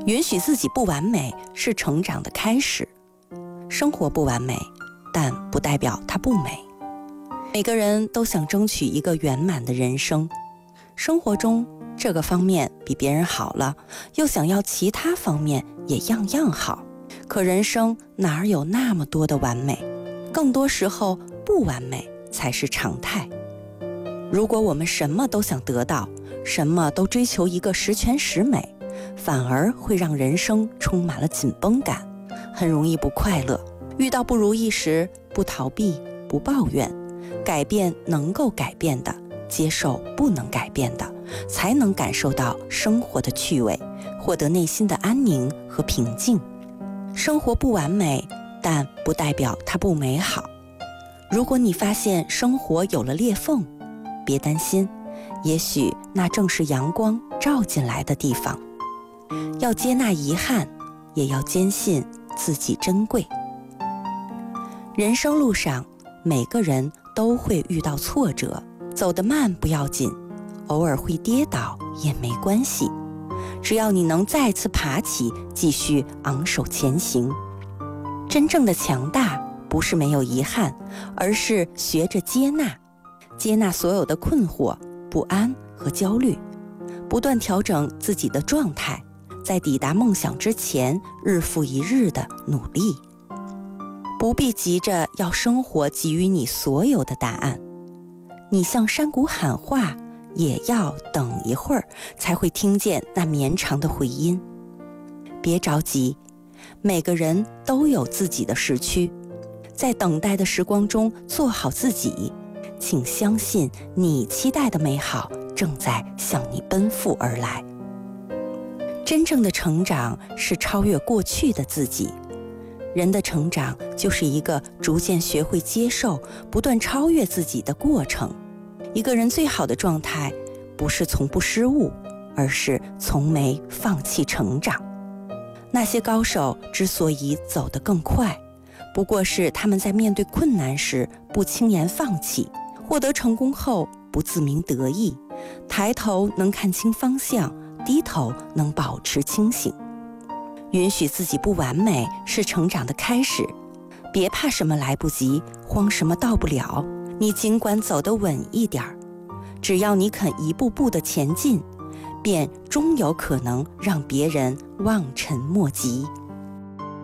允许自己不完美是成长的开始。生活不完美，但不代表它不美。每个人都想争取一个圆满的人生，生活中这个方面比别人好了，又想要其他方面也样样好。可人生哪有那么多的完美？更多时候，不完美才是常态。如果我们什么都想得到，什么都追求一个十全十美，反而会让人生充满了紧绷感，很容易不快乐。遇到不如意时，不逃避，不抱怨，改变能够改变的，接受不能改变的，才能感受到生活的趣味，获得内心的安宁和平静。生活不完美，但不代表它不美好。如果你发现生活有了裂缝，别担心，也许那正是阳光照进来的地方。要接纳遗憾，也要坚信自己珍贵。人生路上，每个人都会遇到挫折，走得慢不要紧，偶尔会跌倒也没关系，只要你能再次爬起，继续昂首前行。真正的强大不是没有遗憾，而是学着接纳所有的困惑、不安和焦虑，不断调整自己的状态，在抵达梦想之前，日复一日的努力。不必急着要生活给予你所有的答案，你向山谷喊话，也要等一会儿才会听见那绵长的回音。别着急，每个人都有自己的时区，在等待的时光中做好自己，请相信你期待的美好正在向你奔赴而来。真正的成长是超越过去的自己。人的成长就是一个逐渐学会接受、不断超越自己的过程。一个人最好的状态，不是从不失误，而是从没放弃成长。那些高手之所以走得更快，不过是他们在面对困难时不轻言放弃，获得成功后不自鸣得意，抬头能看清方向，低头能保持清醒。允许自己不完美是成长的开始，别怕什么来不及，慌什么到不了，你尽管走得稳一点儿，只要你肯一步步的前进，便终有可能让别人望尘莫及。